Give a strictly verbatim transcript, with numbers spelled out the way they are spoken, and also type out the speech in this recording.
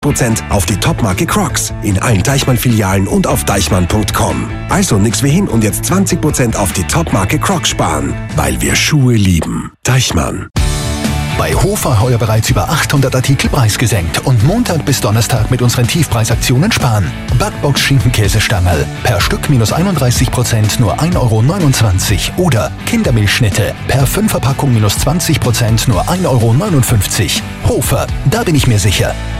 Prozent auf die Topmarke Crocs in allen Deichmann-Filialen und auf deichmann punkt com. Also nix wie hin und jetzt zwanzig Prozent auf die Topmarke Crocs sparen, weil wir Schuhe lieben. Deichmann. Bei Hofer heuer bereits über achthundert Artikel preisgesenkt und Montag bis Donnerstag mit unseren Tiefpreisaktionen sparen. Backbox Schinkenkäsestangerl per Stück minus einunddreißig Prozent nur ein Euro neunundzwanzig oder Kindermilchschnitte per fünf Verpackung minus zwanzig Prozent nur ein Euro neunundfünfzig. Hofer, da bin ich mir sicher.